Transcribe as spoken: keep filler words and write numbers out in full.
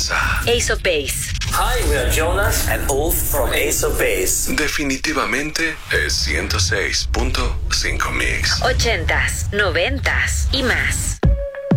casa. Ace of Base. Hi, we are Jonas and Ulf from Ace of Base. Definitivamente es ciento seis punto cinco Mix. Ochentas, noventas y más.